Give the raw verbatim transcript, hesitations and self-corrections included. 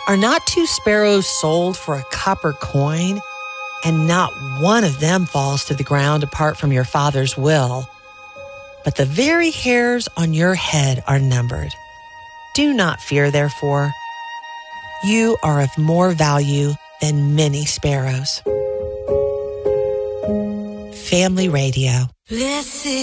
Are not two sparrows sold for a copper coin? And not one of them falls to the ground apart from your Father's will. But the very hairs on your head are numbered. Do not fear, therefore. You are of more value than many sparrows. Family Radio. Blessed